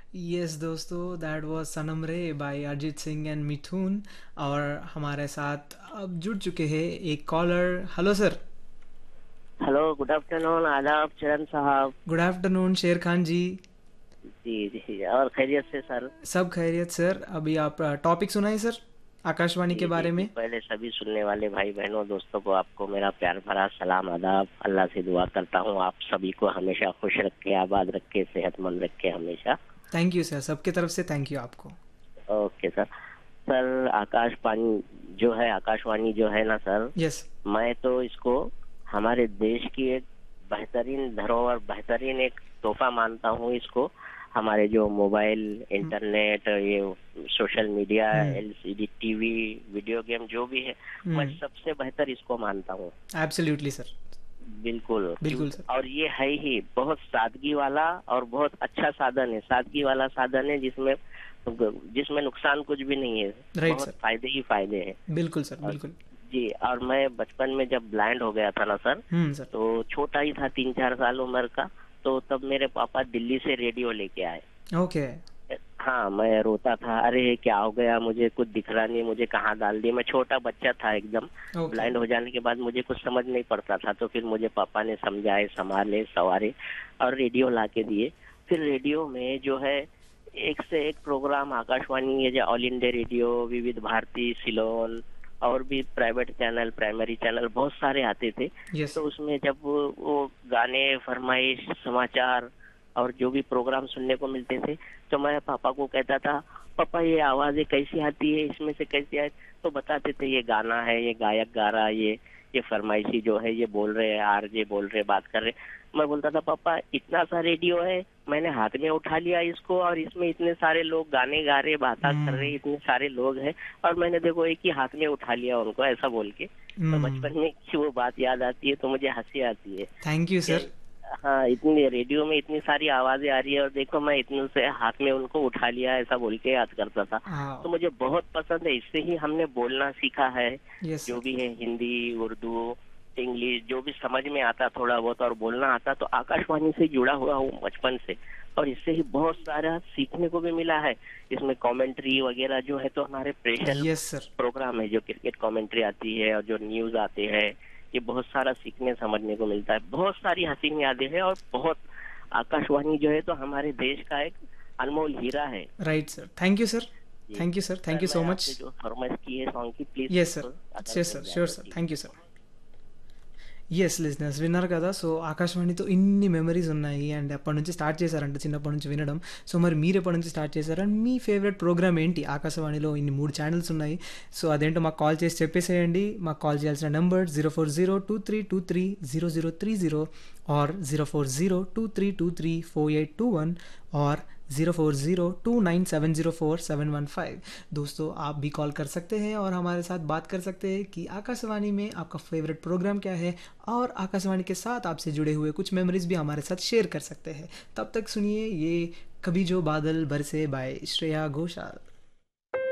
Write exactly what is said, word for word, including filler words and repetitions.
Yes दोस्तों, that was सनम रे bye Arijit Singh and मिथुन। और हमारे साथ अब जुड़ चुके हैं एक collar. Hello sir. Hello, good afternoon. आदाब चरण साहब। गुड आफ्टरनून शेर खान जी। जी जी, और खैरियत से सर? सब खैरियत सर। अभी आप टॉपिक सुनाइए सर, आकाशवाणी के जी जी बारे जी, में। पहले सभी सुनने वाले भाई बहनों दोस्तों को आपको मेरा प्यार भरा सलाम आदाब। अल्लाह से दुआ करता हूँ आप सभी को हमेशा खुश रखे, आबाद रखे, सेहतमंद रखे हमेशा। थैंक यू सर, सबके तरफ से थैंक यू आपको। Okay sir. सर, आकाशवाणी जो है आकाशवाणी जो है ना सर, यस। मैं तो इसको हमारे देश की एक बेहतरीन धरोहर, बेहतरीन एक तोहफा मानता हूँ इसको। हमारे जो मोबाइल, इंटरनेट, ये सोशल मीडिया, हम्म। एलसीडी टीवी, वीडियो गेम जो भी है, मैं हम्म। सबसे बेहतर इसको मानता हूँ। Absolutely sir. बिल्कुल क्यों। बिल्कुल सर। और ये है ही बहुत सादगी वाला और बहुत अच्छा साधन है, सादगी वाला साधन है जिसमें जिसमें नुकसान कुछ भी नहीं है, राइट बहुत सर। फायदे ही फायदे हैं। बिल्कुल सर, और बिल्कुल। जी, और मैं बचपन में जब ब्लाइंड हो गया था ना सर, हम्म सर। तो छोटा ही था, तीन चार साल उम्र का। तो तब मेरे पापा दिल्ली से रेडियो लेके आए। ओके। हाँ, मैं रोता था, अरे क्या हो गया, मुझे कुछ दिख रहा नहीं, मुझे कहाँ डाल दिया। मैं छोटा बच्चा था एकदम। ओके। ब्लाइंड हो जाने के बाद मुझे कुछ समझ नहीं पड़ता था, तो फिर मुझे पापा ने समझाए, संभाले, सवारे और रेडियो ला के दिए। फिर रेडियो में जो है एक से एक प्रोग्राम, आकाशवाणी है जो ऑल इंडिया रेडियो, विविध भारती, सिलोन और भी प्राइवेट चैनल, प्राइमरी चैनल बहुत सारे आते थे। यस। तो उसमें जब वो, वो गाने, फरमाइश, समाचार और जो भी प्रोग्राम सुनने को मिलते थे, तो मैं पापा को कहता था, पापा ये आवाजें कैसी आती है, इसमें से कैसी आए? तो बताते थे ये गाना है, ये गायक गा रहा है, ये ये फरमाइशी जो है ये बोल रहे हैं, आरजे बोल रहे, बात कर रहे। मैं बोलता था, पापा इतना सा रेडियो है, मैंने हाथ में उठा लिया इसको और इसमें इतने सारे लोग गाने गा रहे, बातें कर रहे, हम्म। इतने सारे लोग हैं और मैंने देखो एक ही हाथ में उठा लिया उनको, ऐसा बोल के। मैं हम्म। बचपन में की वो बात याद आती है तो मुझे हंसी आती है थैंक यू कि सर। हाँ, इतनी रेडियो में इतनी सारी आवाजें आ रही है और देखो मैं इतने से हाथ में उनको उठा लिया, ऐसा बोल के याद करता था। तो हाँ। मुझे बहुत पसंद है, इससे ही हमने बोलना सीखा है। यस जो सर। भी है, हिंदी, उर्दू, इंग्लिश, जो भी समझ में आता थोड़ा बहुत और बोलना आता, तो आकाशवाणी से जुड़ा हुआ हूँ बचपन से। और इससे ही बहुत सारा सीखने को भी मिला है। इसमें कमेंट्री वगैरह जो है, तो हमारे स्पेशल यस सर। प्रोग्राम है, जो क्रिकेट कमेंट्री आती है और जो न्यूज आते हैं, ये बहुत सारा सीखने समझने को मिलता है। बहुत सारी हसीन यादें हैं और बहुत, आकाशवाणी जो है तो हमारे देश का एक अनमोल हीरा है। Right sir, thank you sir. Ji thank you sir, thank sir, you मैं सो मच। आपसे जो फरमाइश की है सॉन्ग की, यस सर। प्लीज अगर श्योर मिल सर, जाए श्योर तो sir, ji. Thank you sir. Yes listeners, విన్నారు కదా. సో ఆకాశవాణితో ఇన్ని మెమరీస్ ఉన్నాయి అండ్ అప్పటి నుంచి స్టార్ట్ చేశారంట, చిన్నప్పటి నుంచి వినడం. సో మరి మీరు ఎప్పటి నుంచి స్టార్ట్ చేశారు అండ్ మీ ఫేవరెట్ ప్రోగ్రామ్ ఏంటి? ఆకాశవాణిలో ఇన్ని మూడు ఛానల్స్ ఉన్నాయి. సో అదేంటో మాకు కాల్ చేసి చెప్పేసేయండి. మాకు కాల్ చేయాల్సిన number zero four zero two three two three zero zero three zero और zero four zero two three to three four eight to one और zero four zero two nine seven zero four seven one five. दोस्तों आप भी call कर सकते हैं और हमारे साथ बात कर सकते हैं कि आकाशवाणी में आपका फेवरेट प्रोग्राम क्या है और आकाशवाणी के साथ आपसे जुड़े हुए कुछ मेमोरीज भी हमारे साथ शेयर कर सकते हैं. तब तक सुनिए ये कभी जो बादल बरसे बाय श्रेया घोषाल.